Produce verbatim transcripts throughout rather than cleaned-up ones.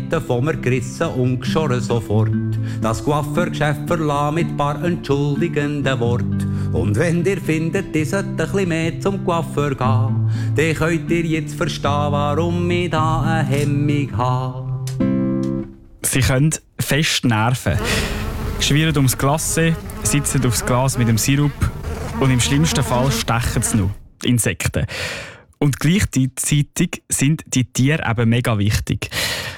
Meter von mir gerissen und geschoren sofort. Das Coiffeurgeschäft verlassen mit paar entschuldigenden Worten. Und wenn ihr findet, ihr sollt ein bisschen mehr zum Coiffeur gehen, dann könnt ihr jetzt verstehen, warum ich da eine Hemmung habe. Sie können fest nerven. Schwirren ums Glasse, sitzen aufs Glas mit dem Sirup und im schlimmsten Fall stechen sie noch. Insekten. Und gleichzeitig sind die Tiere eben mega wichtig.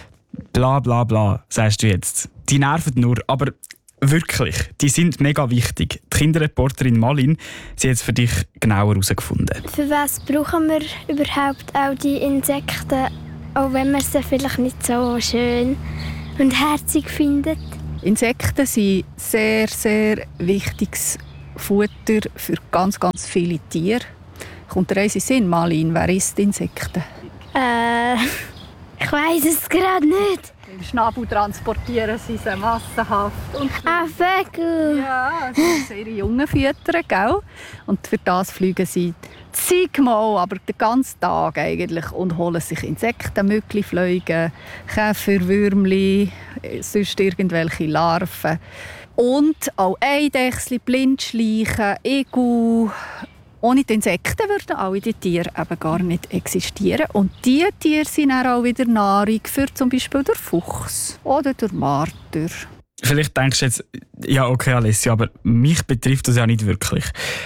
Bla bla bla, sagst du jetzt. Die nerven nur, aber wirklich, die sind mega wichtig. Die Kinderreporterin Malin, sie hat es für dich genauer herausgefunden. Für was brauchen wir überhaupt auch die Insekten, auch wenn man sie vielleicht nicht so schön und herzig findet? Insekten sind sehr, sehr wichtiges Futter für ganz, ganz viele Tiere. Kommt dir eins in den Sinn, Malin, wer isst Insekten? Äh, ich weiss es gerade nicht. Im Schnabel transportieren sie sie massenhaft. Und ah, Vögel! Ja, sie müssen ihre Jungen füttern, gell? Und für das fliegen sie zigmal, aber den ganzen Tag eigentlich, und holen sich Insekten, Mückli, Fliegen, Käfer, Würmli, sonst irgendwelche Larven. Und auch Eidechsel, Blindschleichen, Igel. Ohne die Insekten würden alle die Tiere eben gar nicht existieren. Und diese Tiere sind dann auch wieder Nahrung für zum Beispiel den Fuchs oder den Marder. Vielleicht denkst du jetzt, ja okay Alessia, aber mich betrifft das ja nicht wirklich.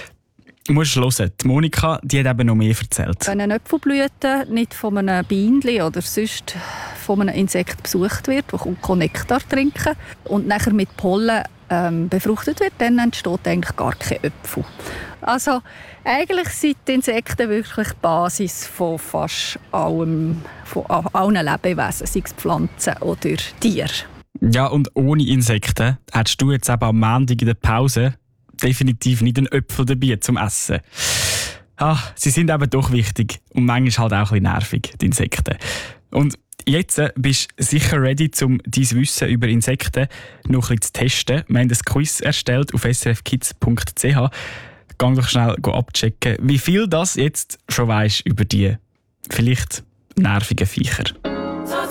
Du musst hören, die Monika, die hat eben noch mehr erzählt. Wenn eine Äpfelblüte nicht von einem Bienchen oder sonst von einem Insekt besucht wird, das Nektar trinken und nachher mit Pollen ähm, befruchtet wird, dann entsteht eigentlich gar kein Äpfel. Also eigentlich sind die Insekten wirklich die Basis von fast allem, von allen Lebewesen, sei es Pflanzen oder Tiere. Ja, und ohne Insekten hättest du jetzt eben am Montag in der Pause definitiv nicht einen Äpfel dabei zum Essen. Ah, sie sind eben doch wichtig und manchmal halt auch ein bisschen nervig, die Insekten. Und jetzt bist du sicher ready, um dein Wissen über Insekten noch ein bisschen zu testen. Wir haben ein Quiz erstellt auf s r f kids punkt c h. Geh doch schnell abchecken, wie viel das jetzt schon weisst über die vielleicht nervigen Viecher.